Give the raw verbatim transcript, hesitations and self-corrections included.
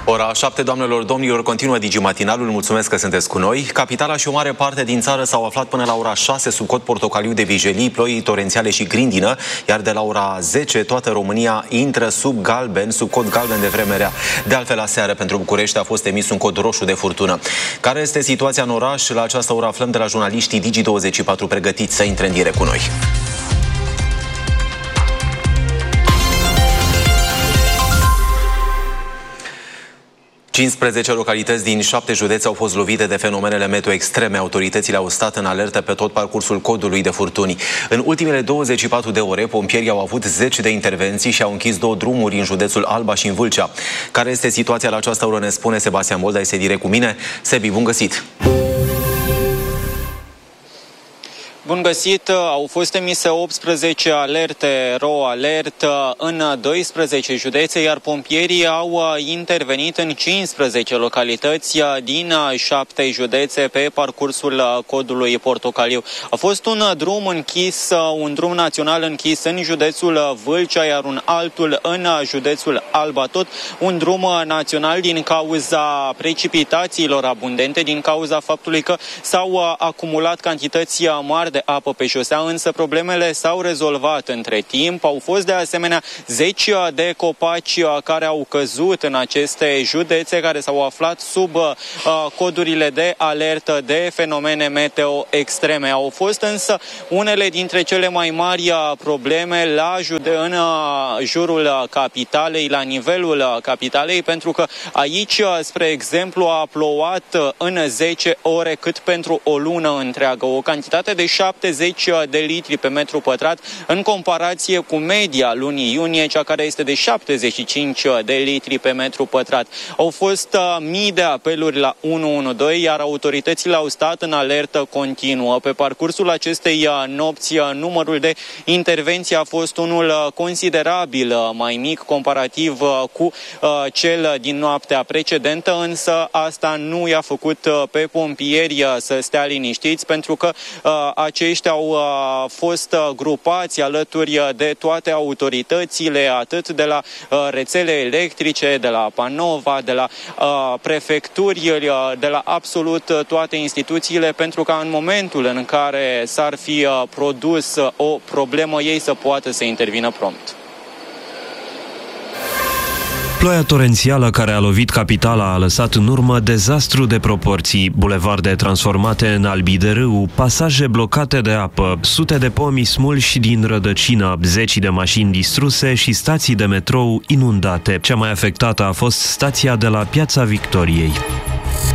Ora șapte, doamnelor, domnilor, continuă Digimatinalul. Mulțumesc că sunteți cu noi. Capitala și o mare parte din țară s-au aflat până la ora șase sub cod portocaliu de vijelii, ploi torențiale și grindină, iar de la ora zece toată România intră sub galben, sub cod galben de vreme rea. De altfel, aseară pentru București a fost emis un cod roșu de furtună. Care este situația în oraș? La această oră aflăm de la jurnaliștii Digi douăzeci și patru pregătiți să intre în direct cu noi. cincisprezece localități din șapte județe au fost lovite de fenomenele meteo extreme. Autoritățile au stat în alertă pe tot parcursul codului de furtuni. În ultimele douăzeci și patru de ore, pompierii au avut zece de intervenții și au închis două drumuri în județul Alba și în Vâlcea. Care este situația la această oră, ne spune Sebastian Bolda, este direct cu mine. Sebi, bun găsit! Bun găsit! Au fost emise optsprezece alerte ro alert în doisprezece județe, iar pompierii au intervenit în cincisprezece localități din șapte județe pe parcursul codului portocaliu. A fost un drum închis, un drum național închis în județul Vâlcea, iar un altul în județul Alba, tot un drum național din cauza precipitațiilor abundente, din cauza faptului că s-au acumulat cantități mari de apă pe șosea, însă problemele s-au rezolvat între timp. Au fost de asemenea zeci de copaci care au căzut în aceste județe, care s-au aflat sub uh, codurile de alertă de fenomene meteo extreme. Au fost însă unele dintre cele mai mari probleme la jude- în uh, jurul capitalei, la nivelul capitalei, pentru că aici, spre exemplu, a plouat în zece ore cât pentru o lună întreagă, o cantitate de șaptezeci de litri pe metru pătrat, în comparație cu media lunii iunie, cea care este de șaptezeci și cinci de litri pe metru pătrat. Au fost uh, mii de apeluri la unu unu doi, iar autoritățile au stat în alertă continuă. Pe parcursul acestei uh, nopți, uh, numărul de intervenții a fost unul uh, considerabil uh, mai mic comparativ uh, cu uh, cel din noaptea precedentă, însă asta nu i-a făcut uh, pe pompieri uh, să stea liniștiți, pentru că uh, aceștia au uh, fost uh, grupați alături de toate autoritățile, atât de la uh, rețele electrice, de la Panova, de la uh, prefecturi, uh, de la absolut uh, toate instituțiile, pentru ca în momentul în care s-ar fi uh, produs uh, o problemă, ei să poată să intervină prompt. Ploaia torențială care a lovit capitala a lăsat în urmă dezastru de proporții, bulevarde transformate în albi de râu, pasaje blocate de apă, sute de pomi smulși din rădăcină, zeci de mașini distruse și stații de metrou inundate. Cea mai afectată a fost stația de la Piața Victoriei.